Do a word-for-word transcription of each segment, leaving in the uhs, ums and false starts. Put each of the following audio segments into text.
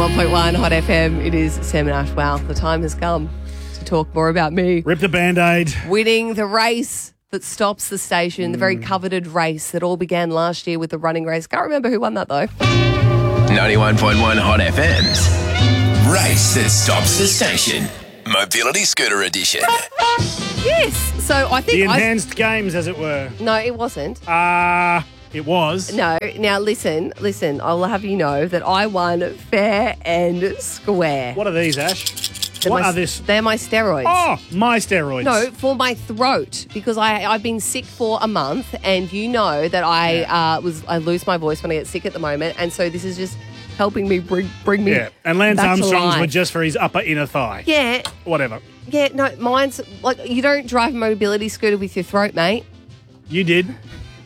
ninety-one point one Hot F M. It is Sam and Ash. Wow, the time has come to talk more about me. Rip the Band-Aid. Winning the race that stops the station, mm. the very coveted race that all began last year with the running race. Can't remember who won that, though. ninety-one point one Hot F M's Race That Stops the Station. Mobility Scooter Edition. Yes. So I think... The enhanced I... games, as it were. No, it wasn't. Ah... Uh... It was. No. Now, listen, listen. I'll have you know that I won fair and square. What are these, Ash? They're what my, are this? They're my steroids. Oh, my steroids. No, for my throat, because I, I've been sick for a month, and you know that I yeah. uh, was I lose my voice when I get sick at the moment, and so this is just helping me bring, bring me Yeah, and Lance back Armstrong's to were just for his upper inner thigh. Yeah. Whatever. Yeah, no, mine's, like, you don't drive a mobility scooter with your throat, mate. You did.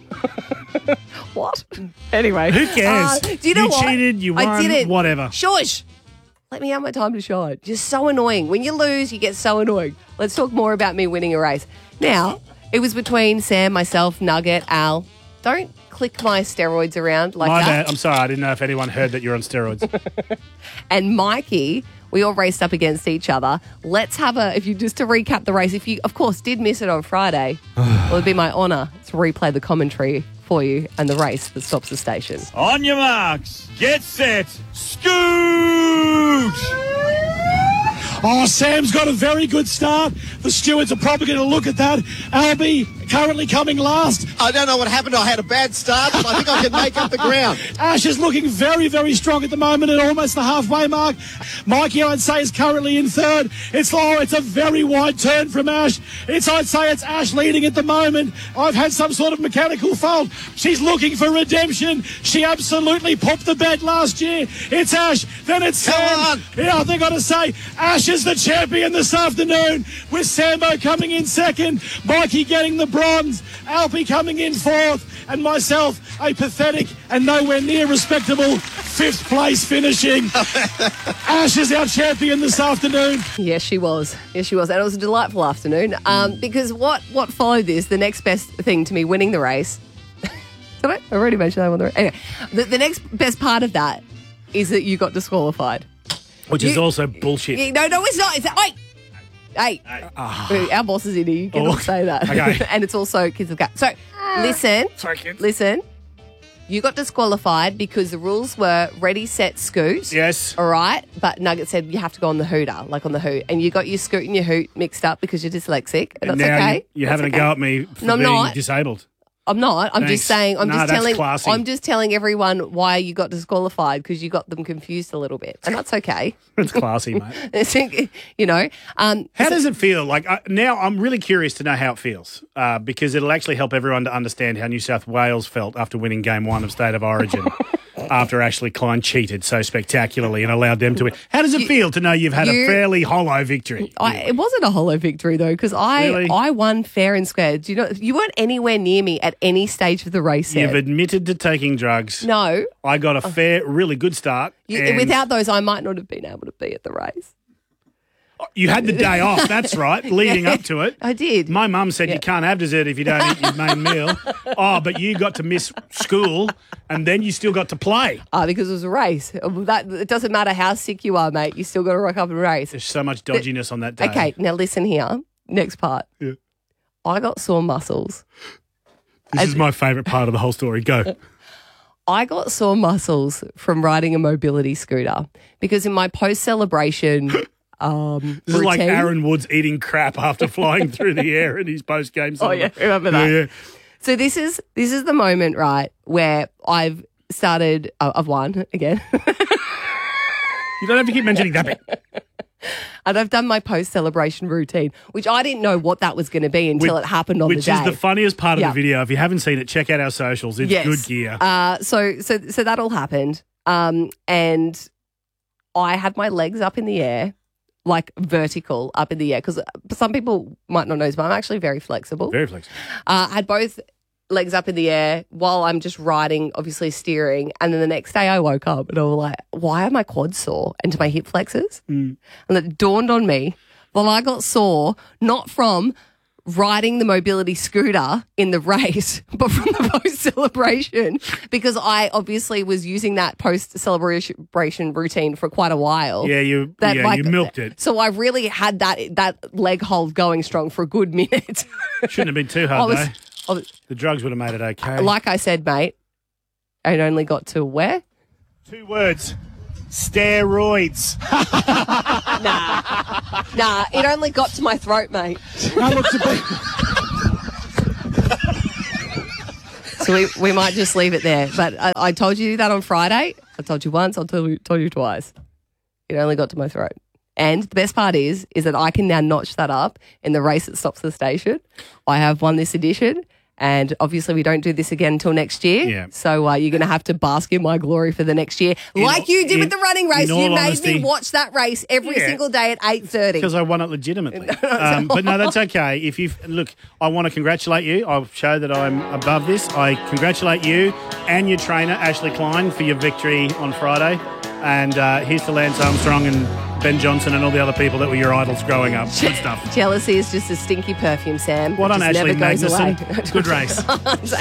What? Anyway. Who cares? Uh, do you know you what? cheated, you won, I didn't. Whatever. Shush. Let me have my time to shine. You're so annoying. When you lose, you get so annoying. Let's talk more about me winning a race. Now, it was between Sam, myself, Nugget, Al. Don't click my steroids around like my that. bad. I'm sorry. I didn't know if anyone heard that you're on steroids. And Mikey, we all raced up against each other. Let's have a, if you, just to recap the race, if you, of course, did miss it on Friday, well, it'd be my honour to replay the commentary for you and the race that stops the station. On your marks, get set, scoot! Oh, Sam's got a very good start. The stewards are probably going to look at that. Albie currently coming last. I don't know what happened. I had a bad start, but I think I can make up the ground. Ash is looking very, very strong at the moment at almost the halfway mark. Mikey, I'd say, is currently in third. It's oh, it's a very wide turn from Ash. It's I'd say it's Ash leading at the moment. I've had some sort of mechanical fault. She's looking for redemption. She absolutely popped the bed last year. It's Ash. Then it's Come Sam. on. Yeah, I think I got to say Ash is the champion this afternoon with Sambo coming in second, Mikey getting the bronze, Alpie coming in fourth, and myself a pathetic and nowhere near respectable fifth place finishing. Ash is our champion this afternoon. Yes, she was. Yes, she was. And it was a delightful afternoon um, because what, what followed this, the next best thing to me winning the race, did I? I already mentioned that on the race. Anyway, the, the next best part of that is that you got disqualified. Which you, is also bullshit. You, no, no, it's not. It's wait. Hey, oh. Our boss is in here. You cannot oh. say that. Okay. And it's also Kids of Cats. So, listen. Sorry, kids. Listen. You got disqualified because the rules were ready, set, scoot. Yes. All right. But Nugget said you have to go on the hooter, like on the hoot. And you got your scoot and your hoot mixed up because you're dyslexic. And, And that's now okay. you, you're That's having okay. a go at me for No, I'm being not. disabled. I'm not. I'm Thanks. just saying. I'm No, just that's telling. classy. I'm just telling everyone why you got disqualified because you got them confused a little bit, and that's okay. It's classy, mate. I think, you know. Um, How so- does it feel? Like uh, now, I'm really curious to know how it feels uh, because it'll actually help everyone to understand how New South Wales felt after winning Game One of State of Origin. After Ashley Klein cheated so spectacularly and allowed them to win. How does it You- feel to know you've had you- a fairly hollow victory? I, it wasn't a hollow victory though, because I Really? I won fair and square. Do you know? You weren't anywhere near me at any stage of the race. You've Seb. admitted to taking drugs. No, I got a fair, really good start. you, and without those, I might not have been able to be at the race. you had the day off, that's right, leading up to it. I did. My mum said Yeah. you can't have dessert if you don't eat your main meal. Oh, but you got to miss school and then you still got to play. Ah, because it was a race. That it doesn't matter how sick you are, mate. You still got to rock up and race. There's so much dodginess on that day. Okay, now listen here. Next part. Yeah. I got sore muscles. This is my favourite part of the whole story. Go. I got sore muscles from riding a mobility scooter because in my post-celebration um, This is like routine- Aaron Woods eating crap after flying through the air in his post-game. Oh, yeah, remember that. Yeah, yeah. So this is this is the moment, right, where I've started. Uh, I've won again, You don't have to keep mentioning that bit. and I've done my post-celebration routine, which I didn't know what that was going to be until Which- it happened on the Which day. is the funniest part of Yeah. the video. If you haven't seen it, check out our socials. It's Yes. good gear. Uh, so so so that all happened, um, and I had my legs up in the air, like vertical up in the air, because some people might not know this, but I'm actually very flexible. Very flexible. Uh, I had both legs up in the air while I'm just riding, obviously steering. And then the next day I woke up and I was like, why are my quads sore and to my hip flexors? Mm. And it dawned on me, well, I got sore not from riding the mobility scooter in the race, but from the post-celebration, because I obviously was using that post-celebration routine for quite a while. Yeah, you That, yeah, like, you milked it. So I really had that that leg hold going strong for a good minute. Shouldn't have been too I hard, was, though. I was- The drugs would have made it okay. like I said, mate, it only got to where? Two words. Steroids. Nah. Nah, it only got to my throat, mate. Now look to be. So we, we might just leave it there. But I, I told you that on Friday. I told you once, I'll tell you, told you twice. It only got to my throat. And the best part is, is that I can now notch that up in the race that stops the station. I have won this edition. And obviously we don't do this again until next year. Yeah. So uh, you're going to have to bask in my glory for the next year. In like all- you did in- with the running race. in all You made honesty- me watch that race every Yeah. single day at eight thirty. Because I won it legitimately. um, but no, that's okay. If you look, I want to congratulate you. I'll show that I'm above this. I congratulate you and your trainer, Ashley Klein, for your victory on Friday. And uh, here's to Lance Armstrong and Ben Johnson and all the other people that were your idols growing up. Good stuff. Jealousy is just a stinky perfume, Sam. Well It done, just Ashley never goes Magnuson. away. Good race.